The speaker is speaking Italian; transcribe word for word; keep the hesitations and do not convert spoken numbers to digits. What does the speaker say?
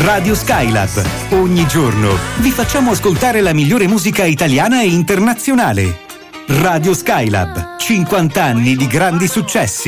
Radio Skylab. Ogni giorno vi facciamo ascoltare la migliore musica italiana e internazionale. Radio Skylab, cinquanta anni di grandi successi.